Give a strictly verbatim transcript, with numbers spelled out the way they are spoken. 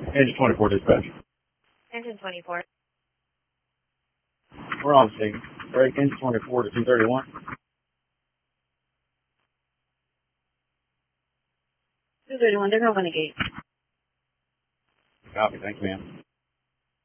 Engine twenty-four dispatch. Engine twenty-four. We're on scene. Break engine twenty-four to two thirty-one. two thirty-one, they're going to gate. Copy, thanks, ma'am.